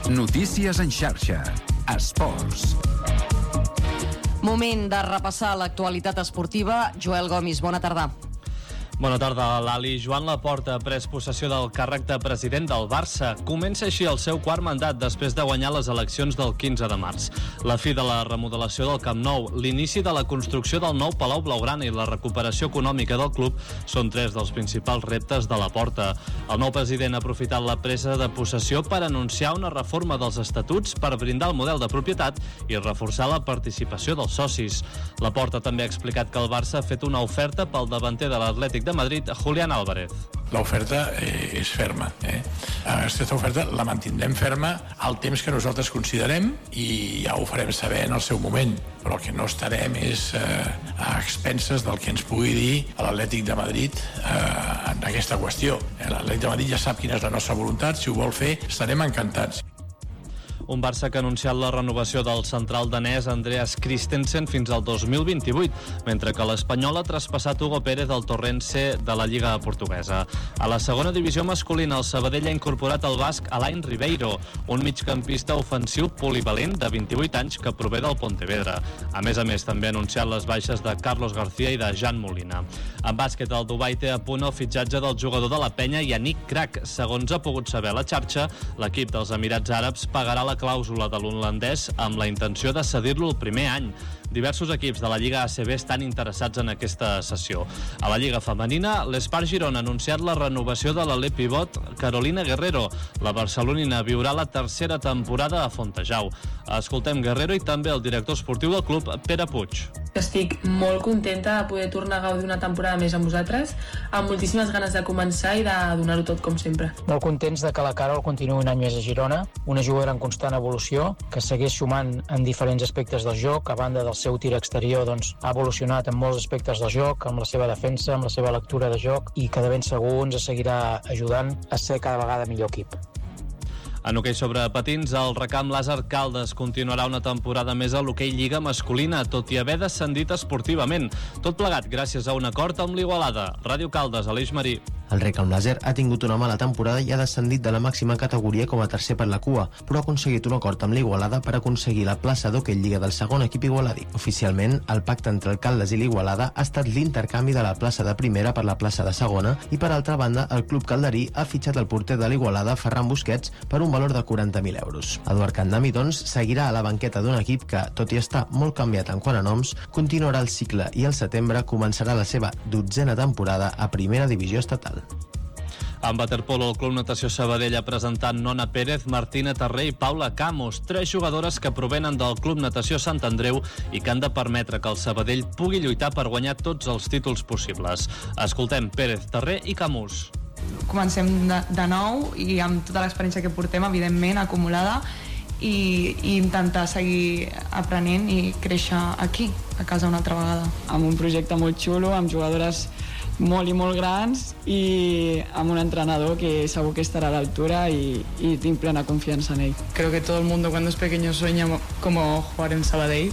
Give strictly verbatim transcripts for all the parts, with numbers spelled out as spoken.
Notícies en xarxa. Esports. Moment de repassar l'actualitat esportiva. Joel Gomis, bona tarda. Bona tarda, Lali. Joan Laporta ha pres possessió del càrrec de president del Barça. Comença així el seu quart mandat després de guanyar les eleccions del quinze de març. La fi de la remodelació del Camp Nou, l'inici de la construcció del nou Palau Blaugrana i la recuperació econòmica del club són tres dels principals reptes de Laporta. El nou president ha aprofitat la presa de possessió per anunciar una reforma dels estatuts per blindar el model de propietat i reforçar la participació dels socis. Laporta també ha explicat que el Barça ha fet una oferta pel davanter de l'Atlètic de Madrid, Julián Álvarez. L'oferta eh, és ferma. Eh? Aquesta oferta la mantindrem ferma al temps que nosaltres considerem i ja ho farem saber en el seu moment, però el que no estarem és eh, a expenses del que ens pugui dir l'Atlètic de Madrid eh, en aquesta qüestió. L'Atlètic de Madrid ja sap quina és la nostra voluntat, si ho vol fer estarem encantats. Un Barça que ha anunciat la renovació del central danès Andreas Christensen fins al dos mil vint-i-vuit, mentre que l'Espanyol ha traspassat Hugo Pérez al Torrense de la Lliga Portuguesa. A la segona divisió masculina, el Sabadell ha incorporat el basc Alain Ribeiro, un migcampista ofensiu polivalent de vint-i-vuit anys que prové del Pontevedra. A més a més, també ha anunciat les baixes de Carlos García i de Jan Molina. En bàsquet, el Dubai té a punt el fitxatge del jugador de la Penya, Yannick Crac. Segons ha pogut saber la xarxa, l'equip dels Emirats Àrabs pagarà la clàusula de l'holandès amb la intenció de cedir-lo el primer any. Diversos equips de la Lliga A C B estan interessats en aquesta cessió. A la Lliga Femenina, l'Espar Girona ha anunciat la renovació de l'alè pivot Carolina Guerrero. La barcelonina viurà la tercera temporada a Fontejau. Escoltem Guerrero i també el director esportiu del club, Pere Puig. Estic molt contenta de poder tornar a gaudir una temporada més amb vosaltres, amb moltíssimes ganes de començar i de donar-ho tot com sempre. Molt contents de que la Carol continuï un any més a Girona, una jugadora en constant evolució, que segueix sumant en diferents aspectes del joc, a banda del seu tir exterior, doncs, ha evolucionat en molts aspectes del joc, amb la seva defensa, amb la seva lectura de joc, i que de ben segur ens seguirà ajudant a ser cada vegada millor equip. En hoquei sobre patins, el Recamp Làser Caldes continuarà una temporada més a l'hoquei Lliga masculina, tot i haver descendit esportivament. Tot plegat gràcies a un acord amb l'Igualada. Ràdio Caldes, Aleix Marí. El Recamp Làser ha tingut una mala temporada i ha descendit de la màxima categoria com a tercer per la cua, però ha aconseguit un acord amb l'Igualada per aconseguir la plaça d'hoquei Lliga del segon equip igualadí. Oficialment, el pacte entre el Caldes i l'Igualada ha estat l'intercanvi de la plaça de primera per la plaça de segona i, per altra banda, el club calderí ha fitxat el porter de l'Igualada, Ferran Busquets, per un valor de quaranta mil euros. Eduard Candami, doncs, seguirà a la banqueta d'un equip que, tot i estar molt canviat en quant a noms, continuarà el cicle i al setembre començarà la seva dotzena temporada a primera divisió estatal. En waterpolo, el Club Natació Sabadell ha presentat Nona Pérez, Martina Tarré i Paula Camus, tres jugadores que provenen del Club Natació Sant Andreu i que han de permetre que el Sabadell pugui lluitar per guanyar tots els títols possibles. Escoltem Pérez, Tarré i Camus. Comencem de, de nou i amb tota l'experiència que portem, evidentment, acumulada, i, i intentar seguir aprenent i créixer aquí, a casa una altra vegada. Amb un projecte molt xulo, amb jugadores molt i molt grans y amb un entrenador que segur que estará a la altura y, y tinc plena confianza en él. Creo que todo el mundo cuando es pequeño sueña como jugar en Sabadell,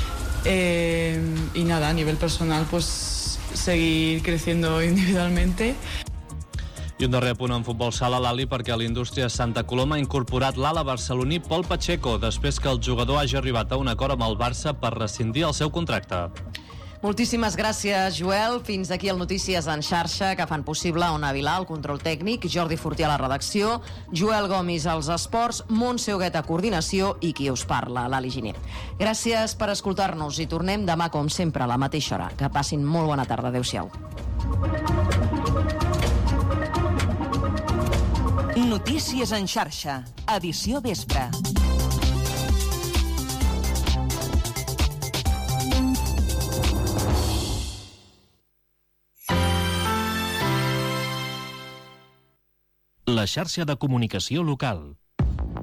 eh, y nada, a nivel personal pues seguir creciendo individualmente. I un darrer punt en futbol sala, l'Ali, perquè l'Indústria Santa Coloma ha incorporat l'ala barceloní Pol Pacheco després que el jugador hagi arribat a un acord amb el Barça per rescindir el seu contracte. Moltíssimes gràcies, Joel. Fins aquí el Notícies en xarxa, que fan possible Ona Vilà, el control tècnic, Jordi Fortià a la redacció, Joel Gomis als esports, Montse Huguet a coordinació i qui us parla, l'Ali Giner. Gràcies per escoltar-nos i tornem demà, com sempre, a la mateixa hora. Que passin molt bona tarda. Adéu-siau. Notícies en xarxa, edició vespre. La xarxa de comunicació local.